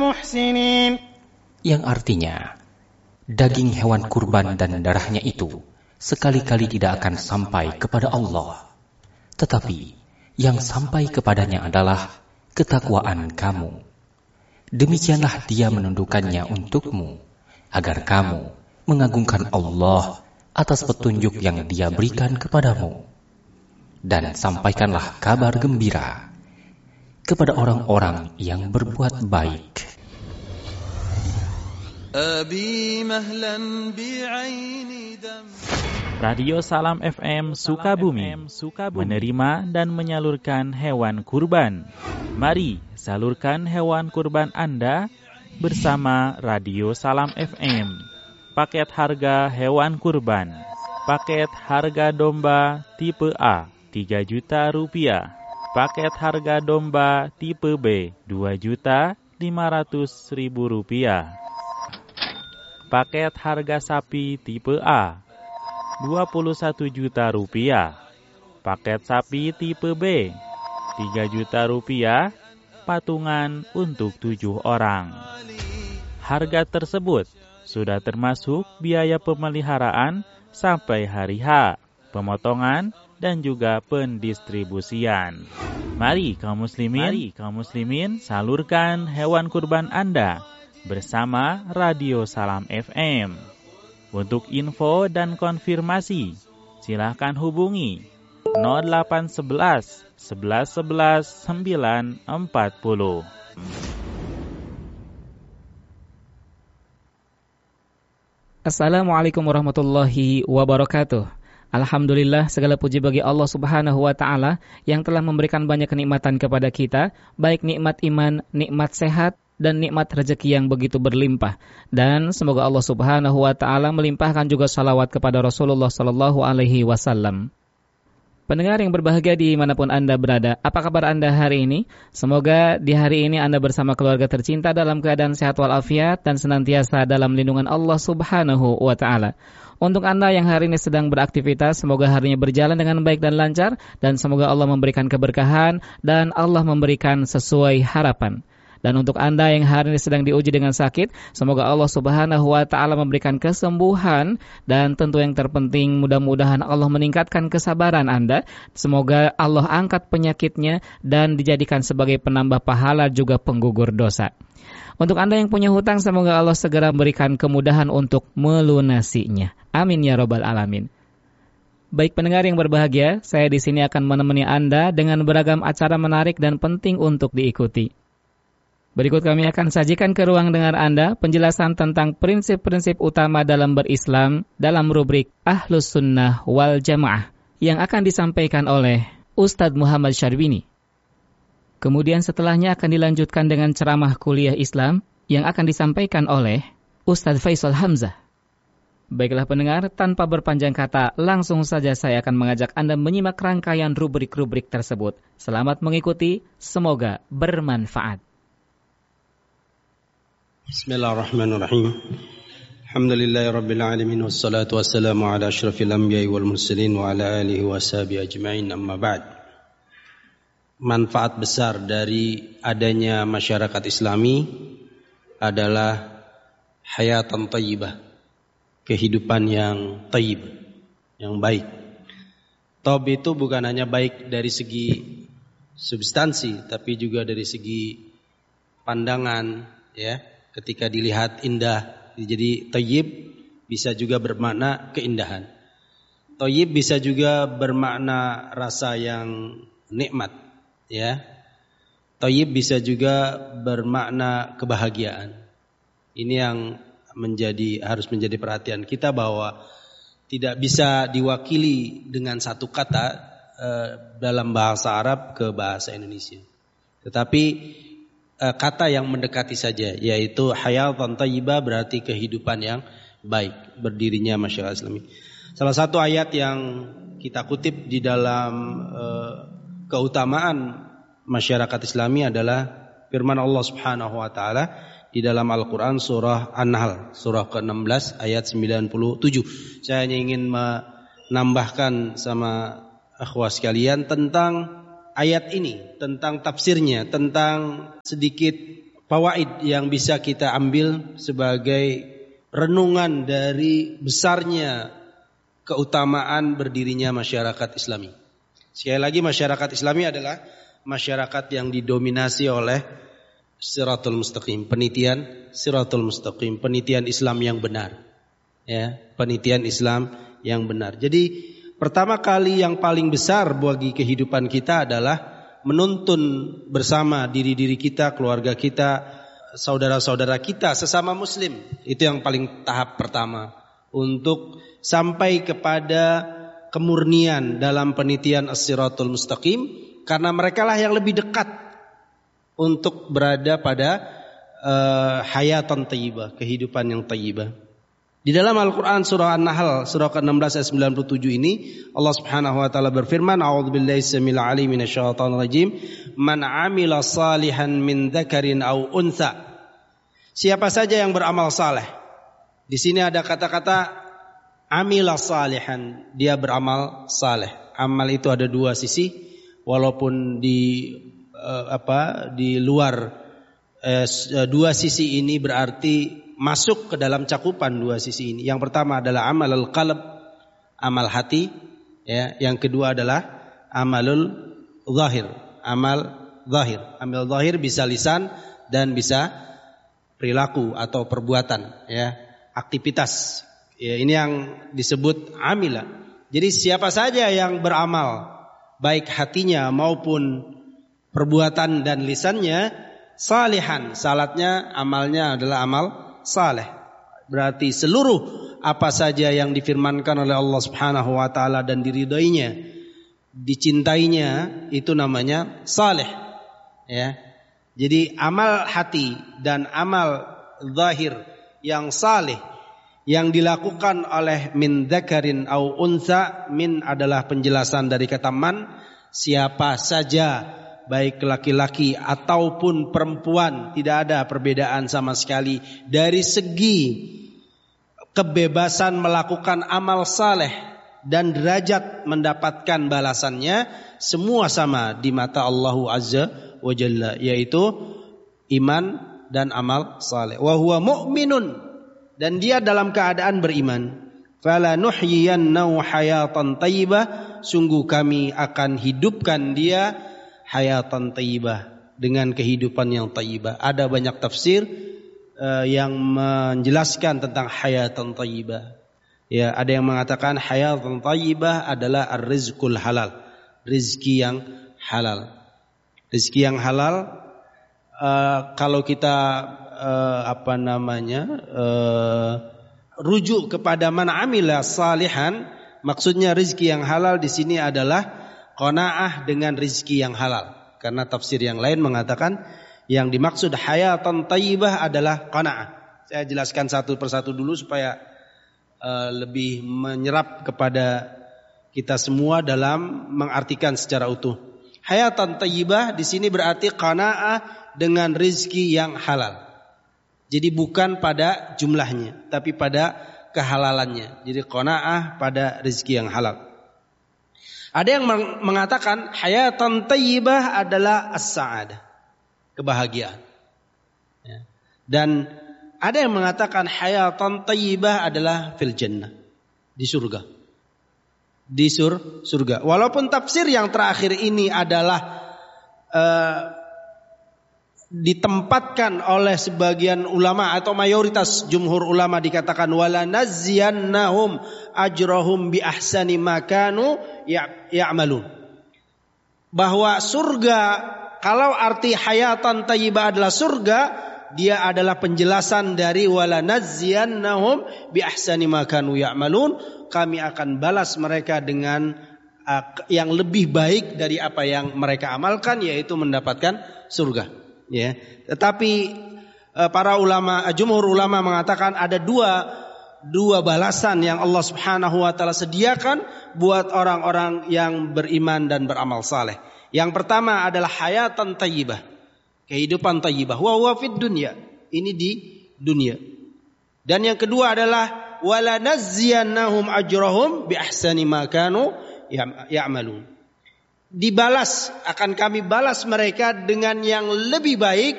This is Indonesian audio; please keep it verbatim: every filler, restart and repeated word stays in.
محسنين. Yang artinya, daging hewan kurban dan darahnya itu sekali-kali tidak akan sampai kepada Allah. Tetapi yang sampai kepadanya adalah ketakwaan kamu. Demikianlah Dia menundukkannya untukmu, agar kamu mengagungkan Allah atas petunjuk yang Dia berikan kepadamu. Dan sampaikanlah kabar gembira kepada orang-orang yang berbuat baik. Radio Salam F M Sukabumi menerima dan menyalurkan hewan kurban. Mari salurkan hewan kurban Anda bersama Radio Salam F M. Paket harga hewan kurban. Paket harga domba tipe A tiga juta rupiah. Paket harga domba tipe B dua juta lima ratus ribu rupiah. Paket harga sapi tipe A dua puluh satu juta rupiah. Paket sapi tipe B tiga juta rupiah, patungan untuk tujuh orang. Harga tersebut sudah termasuk biaya pemeliharaan sampai hari H, pemotongan dan juga pendistribusian. Mari kaum muslimin, Mari kaum muslimin salurkan hewan kurban Anda bersama Radio Salam F M. Untuk info dan konfirmasi, silakan hubungi nol delapan sebelas sebelas sebelas sembilan empat puluh. Assalamualaikum warahmatullahi wabarakatuh. Alhamdulillah, segala puji bagi Allah Subhanahu wa Ta'ala yang telah memberikan banyak kenikmatan kepada kita, baik nikmat iman, nikmat sehat, dan nikmat rezeki yang begitu berlimpah. Dan semoga Allah Subhanahu wa Ta'ala melimpahkan juga salawat kepada Rasulullah sallallahu alaihi wasallam. Pendengar yang berbahagia dimanapun Anda berada, apa kabar Anda hari ini? Semoga di hari ini Anda bersama keluarga tercinta dalam keadaan sehat walafiat dan senantiasa dalam lindungan Allah Subhanahu wa Ta'ala. Untuk Anda yang hari ini sedang beraktivitas, semoga harinya berjalan dengan baik dan lancar, dan semoga Allah memberikan keberkahan dan Allah memberikan sesuai harapan. Dan untuk Anda yang hari ini sedang diuji dengan sakit, semoga Allah Subhanahu wa Ta'ala memberikan kesembuhan, dan tentu yang terpenting mudah-mudahan Allah meningkatkan kesabaran Anda. Semoga Allah angkat penyakitnya dan dijadikan sebagai penambah pahala juga penggugur dosa. Untuk Anda yang punya hutang, semoga Allah segera memberikan kemudahan untuk melunasinya. Amin ya rabbal alamin. Baik pendengar yang berbahagia, saya di sini akan menemani Anda dengan beragam acara menarik dan penting untuk diikuti. Berikut kami akan sajikan ke ruang dengar Anda penjelasan tentang prinsip-prinsip utama dalam berislam dalam rubrik Ahlus Sunnah wal Jamaah yang akan disampaikan oleh Ustadz Muhammad Syarbini. Kemudian setelahnya akan dilanjutkan dengan ceramah kuliah Islam yang akan disampaikan oleh Ustadz Faisal Hamzah. Baiklah pendengar, tanpa berpanjang kata, langsung saja saya akan mengajak Anda menyimak rangkaian rubrik-rubrik tersebut. Selamat mengikuti, semoga bermanfaat. Bismillahirrahmanirrahim. Alhamdulillahirabbil alamin wassalatu wassalamu ala asyrafil anbiya'i wal mursalin wa ala alihi washabihi ajma'in, amma ba'd. Manfaat besar dari adanya masyarakat Islami adalah hayatan thayyibah, kehidupan yang thayyib, yang baik. Thawab itu bukan hanya baik dari segi substansi, tapi juga dari segi pandangan, ya. Ketika dilihat indah, jadi thayyib bisa juga bermakna keindahan. Thayyib bisa juga bermakna rasa yang nikmat, ya. Thayyib bisa juga bermakna kebahagiaan. Ini yang menjadi harus menjadi perhatian kita, bahwa tidak bisa diwakili dengan satu kata eh, dalam bahasa Arab ke bahasa Indonesia. Tetapi eh, kata yang mendekati saja, yaitu hayatan thayyibah, berarti kehidupan yang baik, berdirinya masyarakat Islami. Salah satu ayat yang kita kutip di dalam eh, keutamaan masyarakat Islami adalah firman Allah Subhanahu wa taala di dalam Al-Qur'an surah An-Nahl, surah ke enam belas ayat sembilan puluh tujuh. Saya hanya ingin menambahkan sama akhwat sekalian tentang ayat ini, tentang tafsirnya, tentang sedikit fawaid yang bisa kita ambil sebagai renungan dari besarnya keutamaan berdirinya masyarakat Islami. Sekali lagi, masyarakat Islami adalah masyarakat yang didominasi oleh Siratul Mustaqim, penitian Siratul Mustaqim, penitian Islam yang benar. Ya, penitian Islam yang benar. Jadi pertama kali yang paling besar bagi kehidupan kita adalah menuntun bersama diri-diri kita, keluarga kita, saudara-saudara kita sesama muslim. Itu yang paling tahap pertama, untuk sampai kepada kemurnian dalam penitian as-siratul mustaqim, karena merekalah yang lebih dekat untuk berada pada uh, hayatan thayyibah, kehidupan yang thayyibah. Di dalam Al-Quran surah An-Nahl surah ke enam belas ayat sembilan puluh tujuh ini Allah Subhanahu wa taala berfirman, a'udzubillahi samil alim minasyaitonir rajim, man 'amila salihan min dzakarin aw untha. Siapa saja yang beramal saleh. Di sini ada kata-kata amila salihan, dia beramal saleh. Amal itu ada dua sisi, walaupun di uh, apa di luar uh, dua sisi ini berarti masuk ke dalam cakupan dua sisi ini. Yang pertama adalah amalul qalb, amal hati, ya. Yang kedua adalah amalul zahir, amal zahir. Amal zahir bisa lisan dan bisa perilaku atau perbuatan, ya, aktivitas. Ya, ini yang disebut amila. Jadi siapa saja yang beramal, baik hatinya maupun perbuatan dan lisannya, salihan, salatnya, amalnya adalah amal saleh. Berarti seluruh apa saja yang difirmankan oleh Allah Subhanahu wa taala dan diridainya, dicintainya, itu namanya saleh, ya. Jadi amal hati dan amal zahir yang saleh yang dilakukan oleh min dzakarin au unsa, min adalah penjelasan dari kata man, siapa saja, baik laki-laki ataupun perempuan, tidak ada perbedaan sama sekali dari segi kebebasan melakukan amal saleh dan derajat mendapatkan balasannya, semua sama di mata Allah Azza wa Jalla, yaitu iman dan amal saleh. Wa huwa mu'minun, dan dia dalam keadaan beriman. Fala nuhyiyannahu hayatan thayyibah, sungguh kami akan hidupkan dia hayatan thayyibah, dengan kehidupan yang thayyibah. Ada banyak tafsir uh, yang menjelaskan tentang hayatan thayyibah. Ya, ada yang mengatakan hayatan thayyibah adalah ar-rizqul halal, rezeki yang halal. Rezeki yang halal, uh, kalau kita uh, apa namanya uh, rujuk kepada man amila salihan, maksudnya rezeki yang halal di sini adalah qanaah dengan rizki yang halal. Karena tafsir yang lain mengatakan yang dimaksud hayatan thayyibah adalah qanaah. Saya jelaskan satu persatu dulu supaya uh, lebih menyerap kepada kita semua dalam mengartikan secara utuh. Hayatan thayyibah di sini berarti qanaah dengan rizki yang halal. Jadi bukan pada jumlahnya, tapi pada kehalalannya. Jadi qanaah pada rizki yang halal. Ada yang mengatakan hayatan thayyibah adalah as-sa'adah, kebahagiaan. Ya. Dan ada yang mengatakan hayatan thayyibah adalah fil jannah, di surga. Di sur, surga. Walaupun tafsir yang terakhir ini adalah uh, ditempatkan oleh sebagian ulama atau mayoritas jumhur ulama dikatakan wala nazziyannahum ajrahum bi ahsani ma kanu ya'malun, bahwa surga, kalau arti hayatan thayyibah adalah surga, dia adalah penjelasan dari wala nazziyannahum bi ahsani ma kanu ya'malun, kami akan balas mereka dengan uh, yang lebih baik dari apa yang mereka amalkan, yaitu mendapatkan surga. Ya, tetapi uh, para ulama, jumhur ulama mengatakan ada dua dua balasan yang Allah Subhanahu wa taala sediakan buat orang-orang yang beriman dan beramal saleh. Yang pertama adalah hayatan thayyibah, kehidupan thayyibah, wa huwa fid dunya, ini di dunia. Dan yang kedua adalah wala nazziyannahum ajrahum bi ahsani ma kanu ya'malun. Dibalas, akan kami balas mereka dengan yang lebih baik